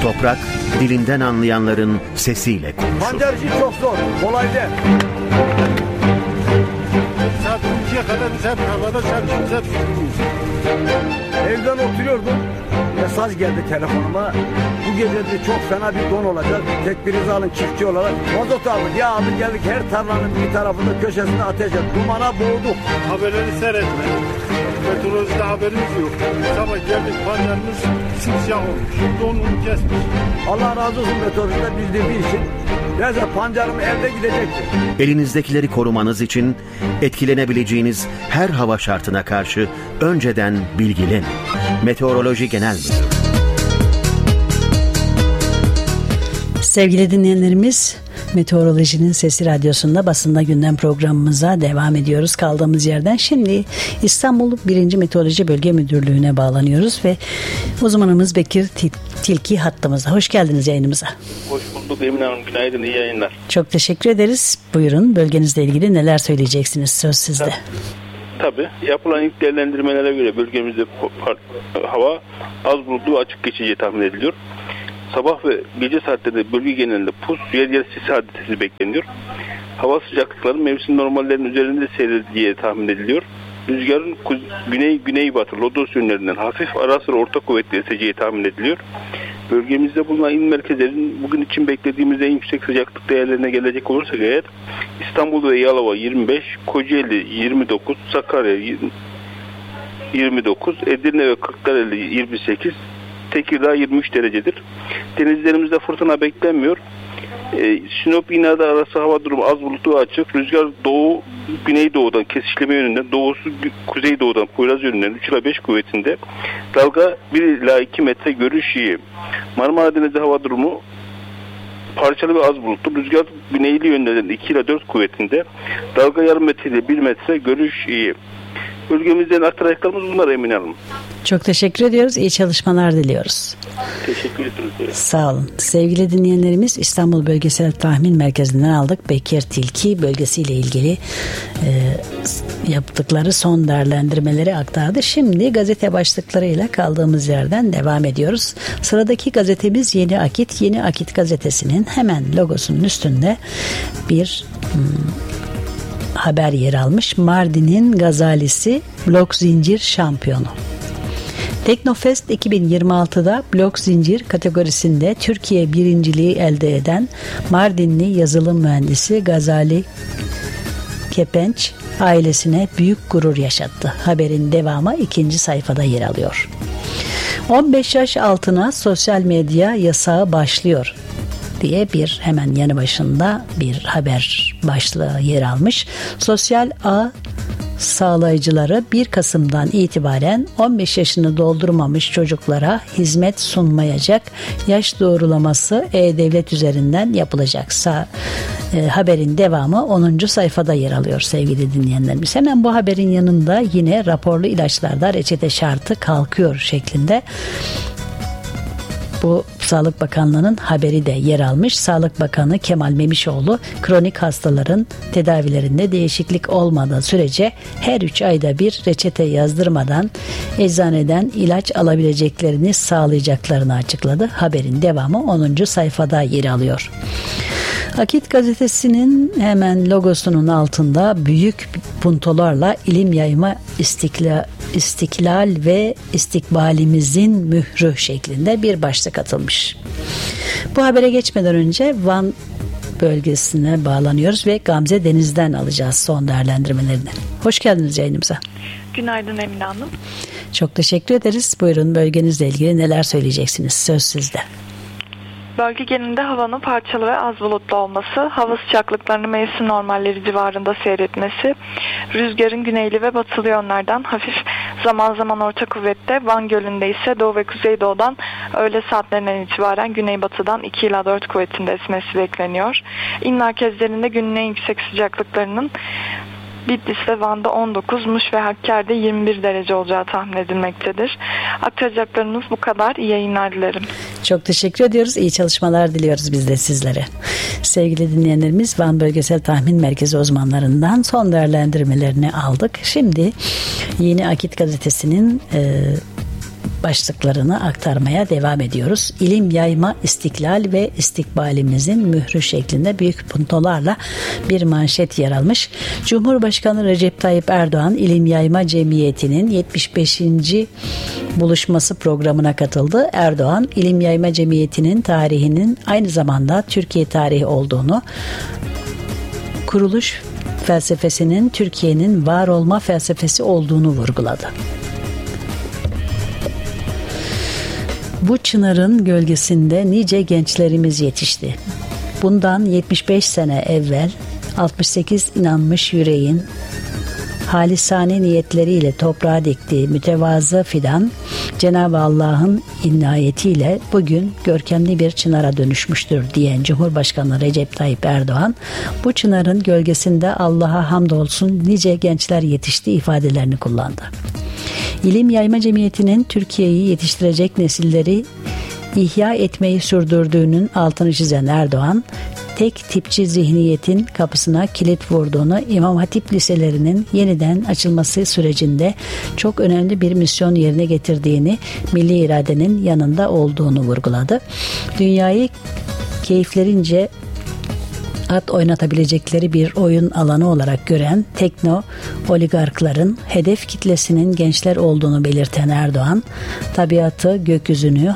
Toprak, dilinden anlayanların sesiyle konuşur. Pancar işi çok zor, kolay değil. Saat 12'ye kadar biz hep havada çalışıyoruz, hep sürüyoruz. Evden oturuyordum, mesaj geldi telefonuma. Bu gece de çok fena bir don olacak. Tedbirinizi alın çiftçi olarak. Mazot abi, ya abi geldik her tarlanın bir tarafında köşesinde ateş et. Dumana boğduk. Haberleri seyretmedik. Meteorolojide haberimiz yok. Sabah geldik, pancarımız simsiyah olmuş. Donunu kesmiş. Allah razı olsun meteorolojide bildirdiği için. Neyse pancarım evde gidecekti. Elinizdekileri korumanız için etkilenebileceğiniz her hava şartına karşı önceden bilgilenin. Meteoroloji Genel Müdürlüğü. Sevgili dinleyenlerimiz, Meteorolojinin Sesi Radyosu'nda basında gündem programımıza devam ediyoruz kaldığımız yerden. Şimdi İstanbul 1. Meteoroloji Bölge Müdürlüğü'ne bağlanıyoruz ve uzmanımız Bekir Tilki hattımızda. Hoş geldiniz yayınımıza. Hoş bulduk Emine Hanım. Günaydın, iyi yayınlar. Çok teşekkür ederiz. Buyurun, bölgenizle ilgili neler söyleyeceksiniz? Söz sizde. Tabii. Yapılan ilk değerlendirmelere göre bölgemizde hava az bulutlu ve açık geçeceği tahmin ediliyor. Sabah ve gece saatlerinde bölge genelinde pus, yer yer sis hadisesi bekleniyor. Hava sıcaklıkları mevsim normallerinin üzerinde seyrediği tahmin ediliyor. Rüzgarın güney-güneybatı lodos yönlerinden hafif ara sıra orta kuvvetli eseceği tahmin ediliyor. Bölgemizde bulunan il merkezlerin bugün için beklediğimiz en yüksek sıcaklık değerlerine gelecek olursak eğer İstanbul ve Yalova 25, Kocaeli 29, Sakarya 29, Edirne ve Kırklareli 28, Tekirdağ 23 derecedir. Denizlerimizde fırtına beklenmiyor. Sinop İnada arası hava durumu az bulutlu ve açık. Rüzgar doğu güneydoğudan kesişleme yönünden, doğusu kuzeydoğudan Poyraz yönünden 3 ila 5 kuvvetinde. Dalga 1 ila 2 metre, görüş iyi. Marmara Denizi hava durumu parçalı ve az bulutlu. Rüzgar güneyli yönlerden 2 ila 4 kuvvetinde. Dalga yarım metre ile 1 metre, görüş iyi. Bölgemizden aktaracaklarımız bunlar Emine Hanım. Çok teşekkür ediyoruz. İyi çalışmalar diliyoruz. Teşekkür ederim. Sağ olun. Sevgili dinleyenlerimiz, İstanbul Bölgesel Tahmin Merkezi'nden aldık. Bekir Tilki bölgesiyle ilgili yaptıkları son değerlendirmeleri aktardı. Şimdi gazete başlıklarıyla kaldığımız yerden devam ediyoruz. Sıradaki gazetemiz Yeni Akit. Yeni Akit gazetesinin hemen logosunun üstünde bir haber yer almış. Mardin'in Gazalisi blok zincir şampiyonu. Teknofest 2026'da blok zincir kategorisinde Türkiye birinciliği elde eden Mardinli yazılım mühendisi Gazali Kepenç ailesine büyük gurur yaşattı. Haberin devamı 2. sayfada yer alıyor. 15 yaş altına sosyal medya yasağı başlıyor diye bir hemen yanı başında bir haber başlığı yer almış. Sosyal ağ sağlayıcıları 1 Kasım'dan itibaren 15 yaşını doldurmamış çocuklara hizmet sunmayacak. Yaş doğrulaması E-Devlet üzerinden yapılacak. Haberin devamı 10. sayfada yer alıyor sevgili dinleyenlerimiz. Hemen bu haberin yanında yine raporlu ilaçlarda reçete şartı kalkıyor şeklinde bu Sağlık Bakanlığı'nın haberi de yer almış. Sağlık Bakanı Kemal Memişoğlu, kronik hastaların tedavilerinde değişiklik olmadığı sürece her 3 ayda bir reçete yazdırmadan eczaneden ilaç alabileceklerini sağlayacaklarını açıkladı. Haberin devamı 10. sayfada yer alıyor. Akit gazetesinin hemen logosunun altında büyük puntolarla ilim yayma istiklal ve istikbalimizin mührü şeklinde bir başlık atılmış. Bu habere geçmeden önce Van bölgesine bağlanıyoruz ve Gamze Deniz'den alacağız son değerlendirmelerini. Hoş geldiniz yayınımıza. Günaydın Emine Hanım. Çok teşekkür ederiz. Buyurun, bölgenizle ilgili neler söyleyeceksiniz? Söz sizde. Bölge genelinde havanın parçalı ve az bulutlu olması, hava sıcaklıklarının mevsim normalleri civarında seyretmesi, rüzgarın güneyli ve batılı yönlerden hafif zaman zaman orta kuvvette, Van Gölü'nde ise doğu ve kuzeydoğudan öğle saatlerinden itibaren güneybatıdan 2 ila 4 kuvvetinde esmesi bekleniyor. İl merkezlerinde günün en yüksek sıcaklıklarının Bitlis ve Van'da 19, Muş ve Hakkari'de 21 derece olacağı tahmin edilmektedir. Aktaracaklarımız bu kadar. İyi yayınlar dilerim. Çok teşekkür ediyoruz. İyi çalışmalar diliyoruz biz de sizlere. Sevgili dinleyenlerimiz, Van Bölgesel Tahmin Merkezi uzmanlarından son değerlendirmelerini aldık. Şimdi Yeni Akit gazetesinin başlıklarını aktarmaya devam ediyoruz. İlim yayma, istiklal ve istikbalimizin mührü şeklinde büyük puntolarla bir manşet yer almış. Cumhurbaşkanı Recep Tayyip Erdoğan İlim Yayma Cemiyeti'nin 75. buluşması programına katıldı. Erdoğan, İlim Yayma Cemiyeti'nin tarihinin aynı zamanda Türkiye tarihi olduğunu, kuruluş felsefesinin Türkiye'nin var olma felsefesi olduğunu vurguladı. Bu çınarın gölgesinde nice gençlerimiz yetişti. Bundan 75 sene evvel 68 inanmış yüreğin halisane niyetleriyle toprağa diktiği mütevazı fidan Cenab-ı Allah'ın inayetiyle bugün görkemli bir çınara dönüşmüştür diyen Cumhurbaşkanı Recep Tayyip Erdoğan, bu çınarın gölgesinde Allah'a hamdolsun nice gençler yetişti ifadelerini kullandı. İlim Yayma Cemiyeti'nin Türkiye'yi yetiştirecek nesilleri ihya etmeyi sürdürdüğünün altını çizen Erdoğan, tek tipçi zihniyetin kapısına kilit vurduğunu, İmam Hatip liselerinin yeniden açılması sürecinde çok önemli bir misyon yerine getirdiğini, milli iradenin yanında olduğunu vurguladı. Dünyayı keyiflerince at oynatabilecekleri bir oyun alanı olarak gören tekno oligarkların hedef kitlesinin gençler olduğunu belirten Erdoğan, tabiatı, gökyüzünü,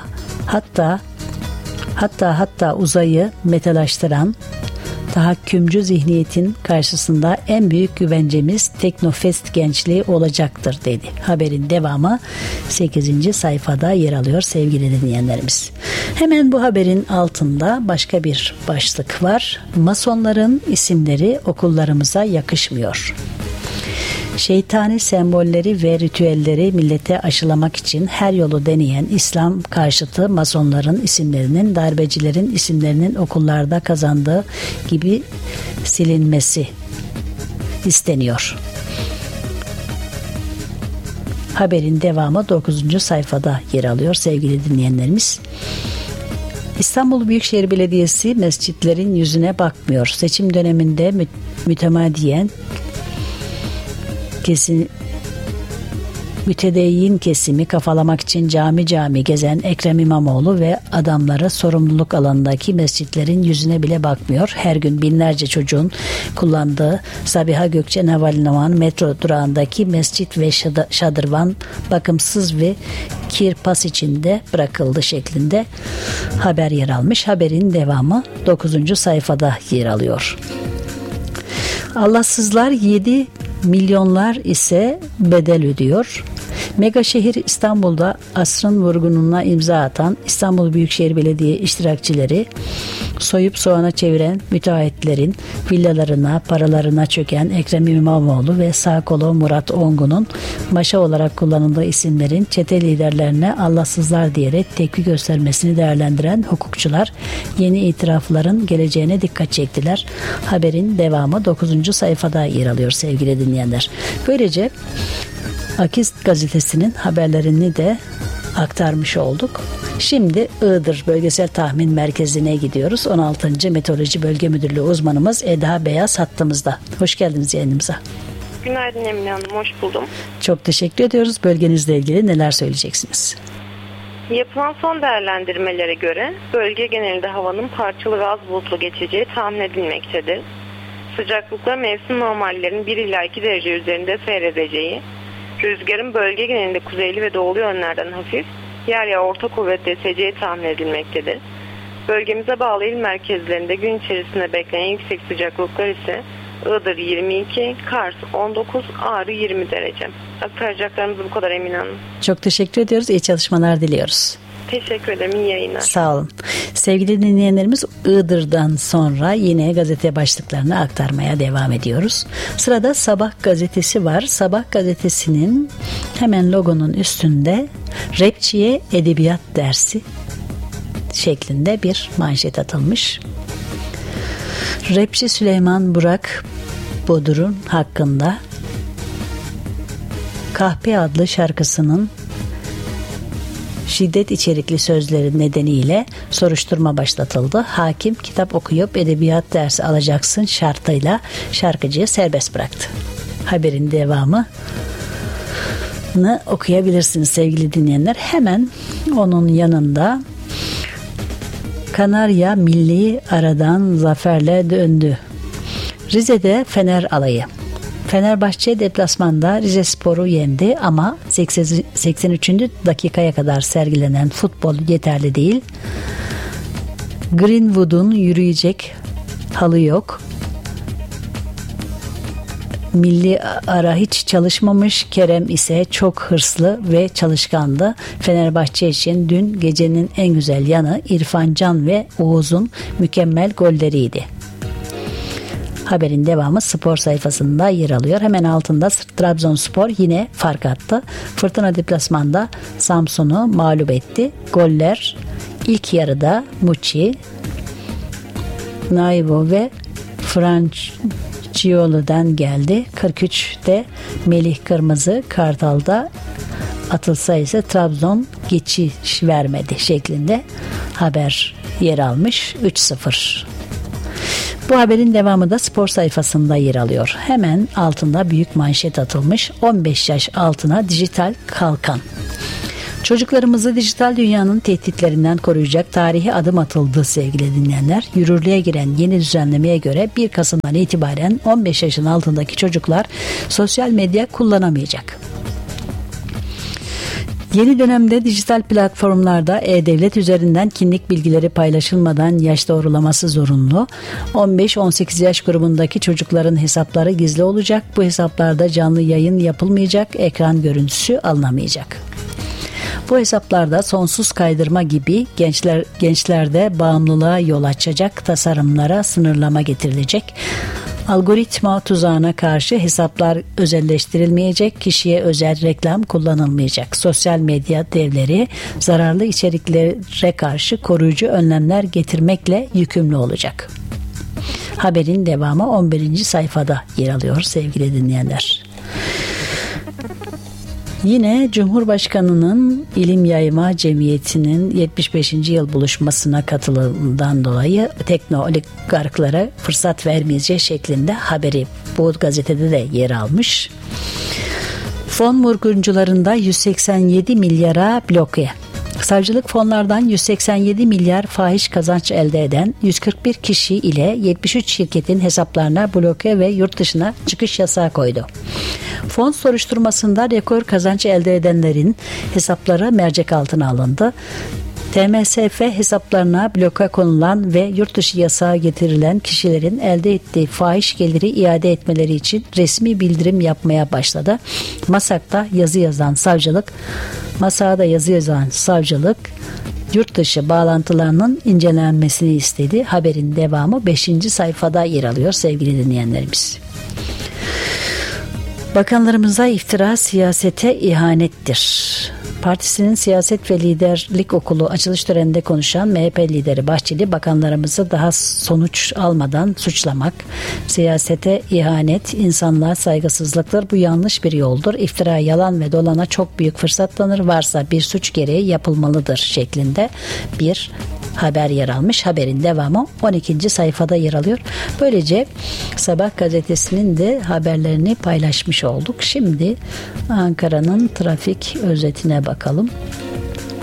hatta uzayı metalaştıran tahakkümcü zihniyetin karşısında en büyük güvencemiz Teknofest gençliği olacaktır dedi. Haberin devamı 8. sayfada yer alıyor sevgili dinleyenlerimiz. Hemen bu haberin altında başka bir başlık var. Masonların isimleri okullarımıza yakışmıyor. Şeytani sembolleri ve ritüelleri millete aşılamak için her yolu deneyen İslam karşıtı masonların isimlerinin darbecilerin isimlerinin okullarda kazandığı gibi silinmesi isteniyor. Haberin devamı 9. sayfada yer alıyor sevgili dinleyenlerimiz. İstanbul Büyükşehir Belediyesi mescitlerin yüzüne bakmıyor. Seçim döneminde mütemadiyen mütedeyyin kesimi kafalamak için cami gezen Ekrem İmamoğlu ve adamları sorumluluk alanındaki mescitlerin yüzüne bile bakmıyor. Her gün binlerce çocuğun kullandığı Sabiha Gökçen Havalimanı metro durağındaki mescit ve şadırvan bakımsız ve kirpas içinde bırakıldı şeklinde haber yer almış. Haberin devamı 9. sayfada yer alıyor. Allahsızlar 7 milyonlar ise bedel ödüyor. Mega şehir İstanbul'da asrın vurgununa imza atan İstanbul Büyükşehir Belediye iştirakçileri, soyup soğana çeviren müteahhitlerin villalarına, paralarına çöken Ekrem İmamoğlu ve sağ kolu Murat Ongun'un maşa olarak kullanıldığı isimlerin çete liderlerine Allahsızlar diyerek tepki göstermesini değerlendiren hukukçular yeni itirafların geleceğine dikkat çektiler. Haberin devamı 9. sayfada yer alıyor sevgili dinleyenler. Böylece Akist gazetesinin haberlerini de aktarmış olduk. Şimdi Iğdır Bölgesel Tahmin Merkezi'ne gidiyoruz. 16. Meteoroloji Bölge Müdürlüğü uzmanımız Eda Beyaz hattımızda. Hoş geldiniz yayınımıza. Günaydın Emine Hanım, hoş buldum. Çok teşekkür ediyoruz. Bölgenizle ilgili neler söyleyeceksiniz? Yapılan son değerlendirmelere göre bölge genelinde havanın parçalı ve az bulutlu geçeceği tahmin edilmektedir. Sıcaklıklar mevsim normallerinin 1 ila 2 derece üzerinde seyredeceği, rüzgarın bölge genelinde kuzeyli ve doğulu yönlerden hafif, yer ya orta kuvvetle eseceği tahmin edilmektedir. Bölgemize bağlı il merkezlerinde gün içerisinde beklenen yüksek sıcaklıklar ise Iğdır 22, Kars 19, Ağrı 20 derece. Aktaracaklarımız bu kadar Emine Hanım. Çok teşekkür ediyoruz. İyi çalışmalar diliyoruz. Teşekkür ederim. İyi yayınlar. Sağ olun. Sevgili dinleyenlerimiz, Iğdır'dan sonra yine gazete başlıklarını aktarmaya devam ediyoruz. Sırada Sabah gazetesi var. Sabah gazetesinin hemen logonun üstünde rapçiye edebiyat dersi şeklinde bir manşet atılmış. Rapçi Süleyman Burak Bodur'un hakkında Kahpe adlı şarkısının şiddet içerikli sözleri nedeniyle soruşturma başlatıldı. Hakim kitap okuyup edebiyat dersi alacaksın şartıyla şarkıcıyı serbest bıraktı. Haberin devamı okuyabilirsiniz sevgili dinleyenler. Hemen onun yanında Kanarya milli aradan zaferle döndü. Rize'de Fener alayı. Fenerbahçe deplasmanda Rizespor'u yendi ama 83. dakikaya kadar sergilenen futbol yeterli değil. Greenwood'un yürüyecek halı yok. Milli ara hiç çalışmamış. Kerem ise çok hırslı ve çalışkandı. Fenerbahçe için dün gecenin en güzel yanı İrfan Can ve Oğuz'un mükemmel golleriydi. Haberin devamı spor sayfasında yer alıyor. Hemen altında Trabzonspor yine fark attı. Fırtına deplasmanda Samsun'u mağlup etti. Goller ilk yarıda Muçi, Naivo ve Franciolo'dan geldi. 43'te Melih Kırmızı Kartal'da atılsa ise Trabzon geçiş vermedi şeklinde haber yer almış. 3-0. Bu haberin devamı da spor sayfasında yer alıyor. Hemen altında büyük manşet atılmış. 15 yaş altına dijital kalkan. Çocuklarımızı dijital dünyanın tehditlerinden koruyacak tarihi adım atıldı sevgili dinleyenler. Yürürlüğe giren yeni düzenlemeye göre 1 Kasım'dan itibaren 15 yaşın altındaki çocuklar sosyal medya kullanamayacak. Yeni dönemde dijital platformlarda e-devlet üzerinden kimlik bilgileri paylaşılmadan yaş doğrulaması zorunlu. 15-18 yaş grubundaki çocukların hesapları gizli olacak. Bu hesaplarda canlı yayın yapılmayacak, ekran görüntüsü alınamayacak. Bu hesaplarda sonsuz kaydırma gibi gençlerde bağımlılığa yol açacak tasarımlara sınırlama getirilecek. Algoritma tuzağına karşı hesaplar özelleştirilmeyecek, kişiye özel reklam kullanılmayacak. Sosyal medya devleri zararlı içeriklere karşı koruyucu önlemler getirmekle yükümlü olacak. Haberin devamı 11. sayfada yer alıyor sevgili dinleyenler. Yine Cumhurbaşkanı'nın İlim Yayma Cemiyeti'nin 75. yıl buluşmasına katılımından dolayı tekno-oligarklara fırsat vermeyeceği şeklinde haberi bu gazetede de yer almış. Fon vurguncularında 187 milyara bloke. Savcılık fonlardan 187 milyar fahiş kazanç elde eden 141 kişi ile 73 şirketin hesaplarına bloke ve yurt dışına çıkış yasağı koydu. Fon soruşturmasında rekor kazanç elde edenlerin hesapları mercek altına alındı. TMSF hesaplarına bloka konulan ve yurt dışı yasağı getirilen kişilerin elde ettiği fahiş geliri iade etmeleri için resmi bildirim yapmaya başladı. Masak'ta yazı yazan savcılık yurt dışı bağlantılarının incelenmesini istedi. Haberin devamı 5. sayfada yer alıyor sevgili dinleyenlerimiz. Bakanlarımıza iftira siyasete ihanettir. Partisinin siyaset ve liderlik okulu açılış töreninde konuşan MHP lideri Bahçeli, bakanlarımızı daha sonuç almadan suçlamak, siyasete ihanet, insanlığa saygısızlıktır, bu yanlış bir yoldur, iftira, yalan ve dolana çok büyük fırsat tanır, varsa bir suç gereği yapılmalıdır şeklinde bir haber yer almış. Haberin devamı 12. sayfada yer alıyor. Böylece Sabah gazetesinin de haberlerini paylaşmış olduk. Şimdi Ankara'nın trafik özetine bakalım.